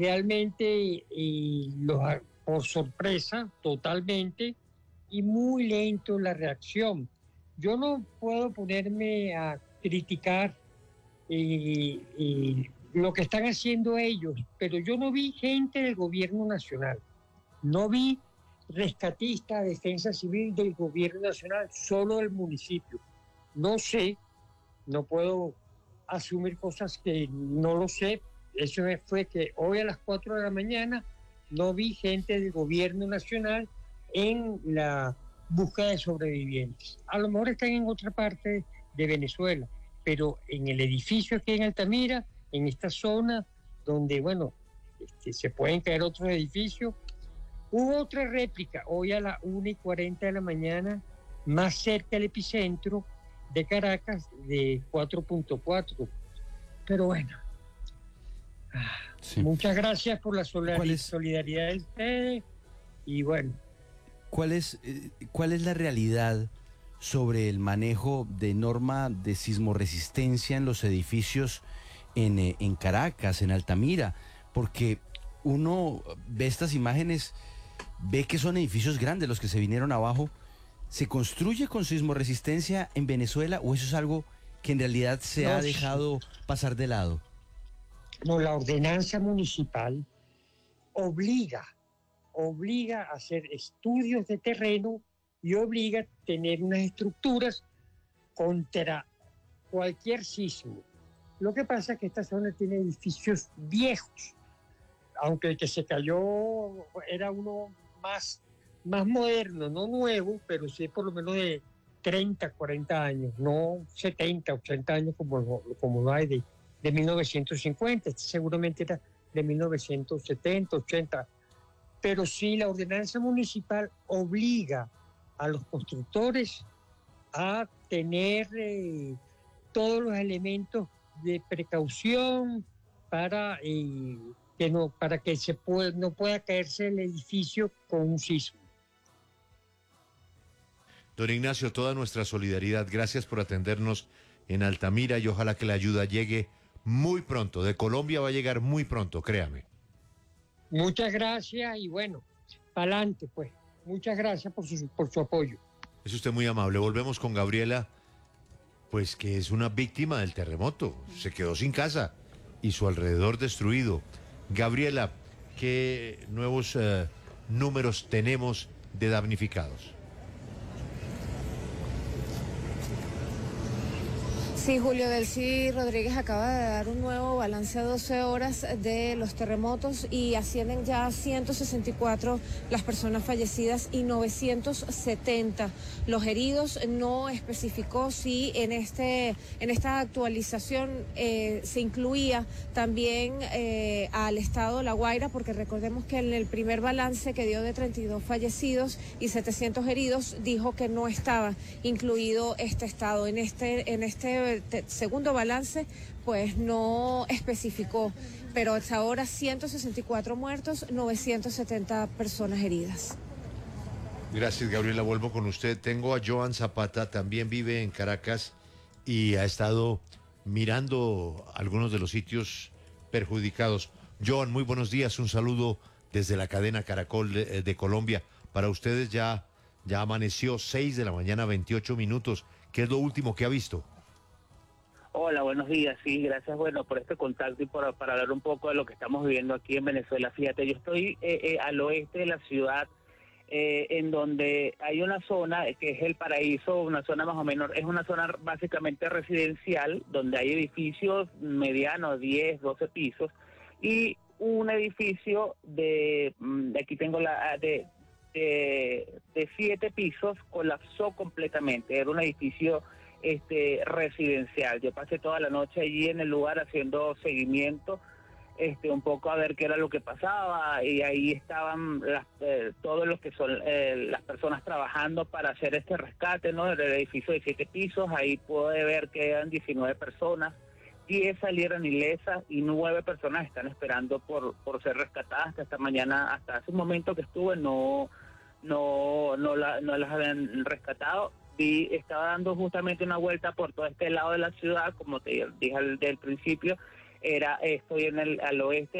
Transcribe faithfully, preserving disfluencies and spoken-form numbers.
Realmente, eh, los, por sorpresa, totalmente, y muy lento la reacción. Yo no puedo ponerme a criticar eh, eh, lo que están haciendo ellos, pero yo no vi gente del gobierno nacional, no vi rescatistas, defensa civil del gobierno nacional, solo del municipio. No sé, no puedo asumir cosas que no lo sé. Eso fue que hoy a las cuatro de la mañana no vi gente del gobierno nacional en la búsqueda de sobrevivientes. A lo mejor están en otra parte de Venezuela, pero en el edificio aquí en Altamira, en esta zona donde, bueno, este, se pueden caer otros edificios, hubo otra réplica hoy a las una y cuarenta de la mañana, más cerca del epicentro de Caracas, de cuatro punto cuatro. Pero bueno, sí. Muchas gracias por la solidaridad de ustedes y bueno. ¿Cuál es, eh, cuál es la realidad sobre el manejo de norma de sismoresistencia en los edificios en, eh, en Caracas, en Altamira? Porque uno ve estas imágenes, ve que son edificios grandes los que se vinieron abajo. ¿Se construye con sismoresistencia en Venezuela o eso es algo que en realidad se no, ha dejado pasar de lado? No, la ordenanza municipal obliga, obliga a hacer estudios de terreno y obliga a tener unas estructuras contra cualquier sismo. Lo que pasa es que esta zona tiene edificios viejos, aunque el que se cayó era uno más, más moderno, no nuevo, pero sí por lo menos de treinta, cuarenta años, no setenta, ochenta años como, como lo hay de, de mil novecientos cincuenta, este seguramente era de mil novecientos setenta, ochenta, pero sí la ordenanza municipal obliga a los constructores a tener eh, todos los elementos de precaución para, eh, que, no, para que se puede, no pueda caerse el edificio con un sismo. Don Ignacio, toda nuestra solidaridad. Gracias por atendernos en Altamira y ojalá que la ayuda llegue muy pronto. De Colombia va a llegar muy pronto, créame. Muchas gracias y bueno, para adelante pues. Muchas gracias por su, por su apoyo. Es usted muy amable. Volvemos con Gabriela, pues que es una víctima del terremoto. Se quedó sin casa y su alrededor destruido. Gabriela, ¿qué nuevos uh, números tenemos de damnificados? Sí, Julio Delcy Rodríguez acaba de dar un nuevo balance a doce horas de los terremotos y ascienden ya a ciento sesenta y cuatro las personas fallecidas y novecientos setenta los heridos. No especificó si en este en esta actualización eh, se incluía también eh, al estado de La Guaira, porque recordemos que en el primer balance que dio de treinta y dos fallecidos y setecientos heridos dijo que no estaba incluido este estado. En este en este segundo balance pues no especificó, pero hasta ahora ciento sesenta y cuatro muertos, novecientas setenta personas heridas. Gracias, Gabriela. Vuelvo con usted. Tengo a Joan Zapata, también vive en Caracas y ha estado mirando algunos de los sitios perjudicados. Joan, muy buenos días. Un saludo desde la cadena Caracol de, de Colombia. Para ustedes ya, ya amaneció seis de la mañana, veintiocho minutos. ¿Qué es lo último que ha visto? Hola, buenos días. Sí, gracias, bueno, por este contacto y por, para hablar un poco de lo que estamos viviendo aquí en Venezuela. Fíjate, yo estoy eh, eh, al oeste de la ciudad, eh, en donde hay una zona que es El Paraíso, una zona más o menos, es una zona básicamente residencial, donde hay edificios medianos, diez, doce pisos, y un edificio de, aquí tengo la, de, de, de siete pisos, colapsó completamente. Era un edificio este residencial. Yo pasé toda la noche allí en el lugar haciendo seguimiento, este un poco a ver qué era lo que pasaba, y ahí estaban las, eh, todos los que son eh, las personas trabajando para hacer este rescate, ¿no? Del edificio de siete pisos. Ahí pude ver que eran diecinueve personas, diez salieron ilesas y nueve personas están esperando por por ser rescatadas. Hasta esta mañana, hasta hace un momento que estuve, no no no, la, no las habían rescatado. Vi, estaba dando justamente una vuelta por todo este lado de la ciudad, como te dije al, del principio, era estoy en el al oeste